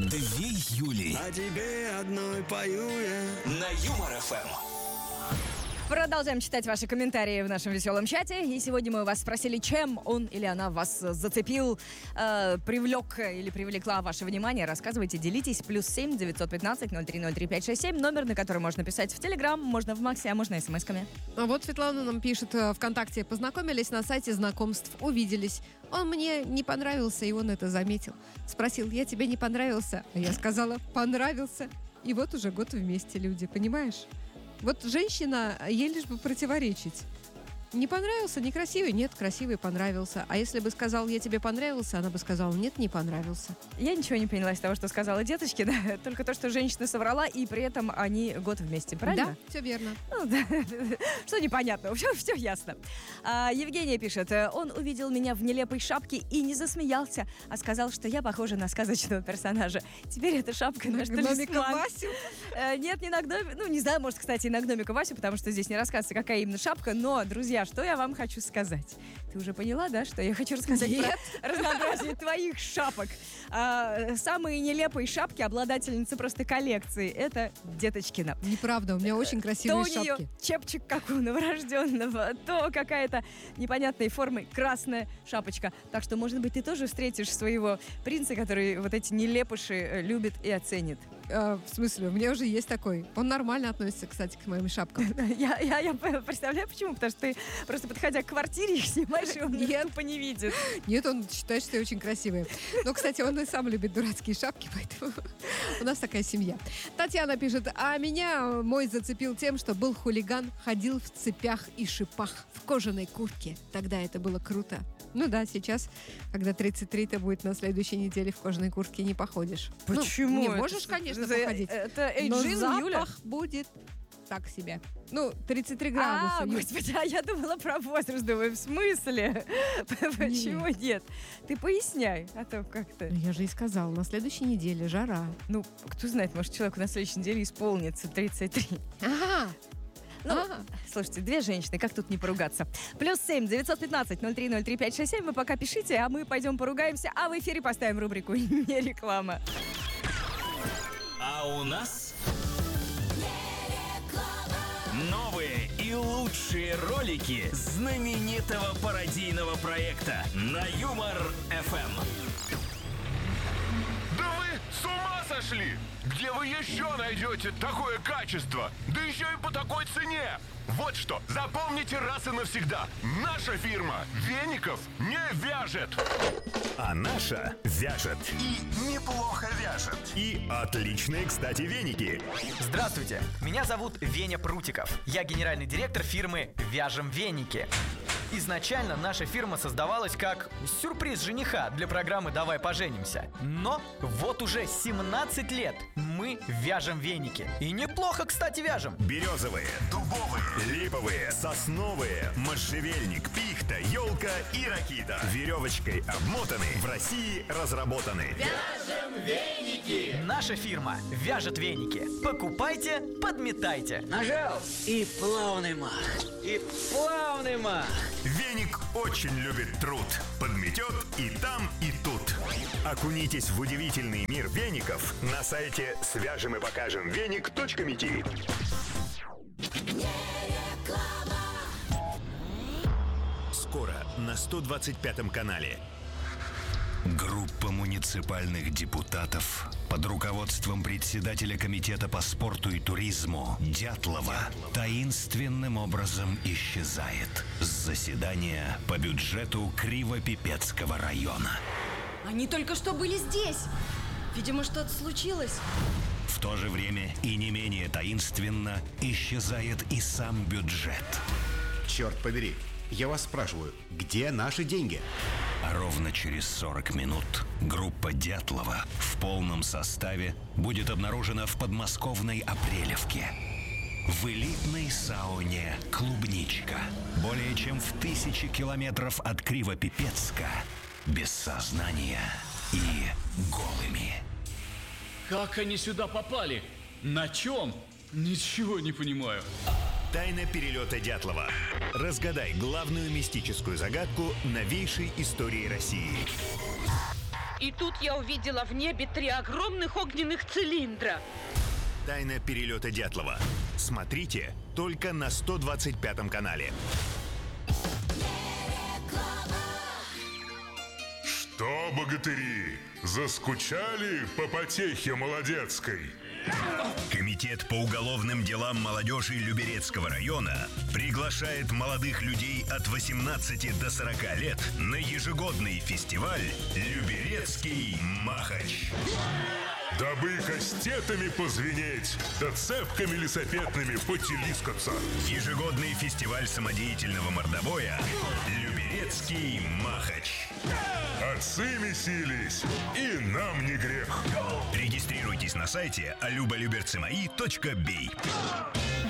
Две Юли. А тебе одной пою я. На Юмор-ФМ. Продолжаем читать ваши комментарии в нашем веселом чате. И сегодня мы вас спросили, чем он или она вас зацепил, привлек или привлекла ваше внимание. Рассказывайте, делитесь. +7 915 0303 567. Номер, на который можно писать в Телеграм, можно в Максе, а можно смс-ками. А вот Светлана нам пишет ВКонтакте. Познакомились на сайте знакомств, увиделись. Он мне не понравился, и он это заметил. Спросил, я тебе не понравился? А я сказала, понравился. И вот уже год вместе люди, понимаешь? Вот женщина, ей лишь бы противоречить. Не понравился, некрасивый? Нет, красивый, понравился. А если бы сказал, я тебе понравился, она бы сказала, нет, не понравился. Я ничего не поняла из того, что сказала деточкина. Только то, что женщина соврала, и при этом они год вместе, правильно? Да, все верно. Ну, да. Что непонятно, все ясно. Евгения пишет, он увидел меня в нелепой шапке и не засмеялся, а сказал, что я похожа на сказочного персонажа. Теперь эта шапка наш Гномика талисман. Васю? Нет, не на гномика, ну не знаю, может, кстати, и на гномика Васю, потому что здесь не рассказывается, какая именно шапка, но, друзья, что я вам хочу сказать? Ты уже поняла, да, что я хочу рассказать про разнообразие твоих шапок? Самые нелепые шапки обладательницы просто коллекции — это деточкина. Неправда, у меня очень красивые То у шапки. нее чепчик, как у новорожденного, то какая-то непонятной формы красная шапочка. Так что, может быть, ты тоже встретишь своего принца, который вот эти нелепыши любит и оценит. В смысле, у меня уже есть такой. Он нормально относится, кстати, к моим шапкам. Я представляю, почему. Потому что ты просто, подходя к квартире, их снимаешь, и он их тупо не видит. Нет, он считает, что я очень красивая. Но, кстати, он и сам любит дурацкие шапки, поэтому у нас такая семья. Татьяна пишет, а меня мой зацепил тем, что был хулиган, ходил в цепях и шипах, в кожаной куртке. Тогда это было круто. Ну да, сейчас, когда 33, ты будет на следующей неделе в кожаной куртке не походишь. Почему? Ну, не можешь, конечно, походить. Это но эйджизм, запах Юля. будет так себе. Ну, 33 градуса. Юль. Господи, а я думала про возраст. Думаю, в смысле? Почему нет? Ты поясняй, а то как-то... Ну, я же и сказала, на следующей неделе жара. Ну, кто знает, может, человеку на следующей неделе исполнится 33. Ага. Ну, слушайте, две женщины, как тут не поругаться? +7 915 0303 567. Вы пока пишите, а мы пойдем поругаемся, а в эфире поставим рубрику «Не реклама». А у нас новые и лучшие ролики знаменитого пародийного проекта на Юмор-ФМ. Да вы с ума сошли! Где вы еще найдете такое качество? Да еще и по такой цене! Вот что, запомните раз и навсегда. Наша фирма веников не вяжет. А наша вяжет. И неплохо вяжет. И отличные, кстати, веники. Здравствуйте, меня зовут Веня Прутиков. Я генеральный директор фирмы «Вяжем веники». Изначально наша фирма создавалась как сюрприз жениха для программы «Давай поженимся». Но вот уже 17 лет мы вяжем веники. И неплохо, кстати, вяжем. Березовые, дубовые, липовые, сосновые, можжевельник, пихта, елка и ракита. Веревочкой обмотаны, в России разработаны. Вяжем веники! Наша фирма вяжет веники. Покупайте, подметайте. Нажал и плавный мах. И плавный мах. Веник очень любит труд. Подметет и там, и тут. Окунитесь в удивительный мир веников на сайте свяжем и покажем веник.мити. Скоро на 125-м канале. Группа муниципальных депутатов под руководством председателя комитета по спорту и туризму Дятлова таинственным образом исчезает с заседания по бюджету Кривопипецкого района. Они только что были здесь. Видимо, что-то случилось. В то же время и не менее таинственно исчезает и сам бюджет. Черт побери, я вас спрашиваю, где наши деньги? А ровно через 40 минут группа Дятлова в полном составе будет обнаружена в подмосковной Апрелевке. В элитной сауне «Клубничка». Более чем в 1000 километров от Кривопипецка. Без сознания и голыми. Как они сюда попали? На чем? Ничего не понимаю. Тайна перелета Дятлова. Разгадай главную мистическую загадку новейшей истории России. И тут я увидела в небе 3 огромных огненных цилиндра. Тайна перелета Дятлова. Смотрите только на 125-м канале. Что, богатыри, заскучали по потехе молодецкой? Комитет по уголовным делам молодежи Люберецкого района приглашает молодых людей от 18 до 40 лет на ежегодный фестиваль «Люберецкий Махач». Дабы кастетами позвенеть, да цепками лесопетными потелискаться. Ежегодный фестиваль самодеятельного мордобоя «Люберецкий Махач». Отцы месились, и нам не грех. Регистрируйтесь на сайте alюболюберцемои.бей.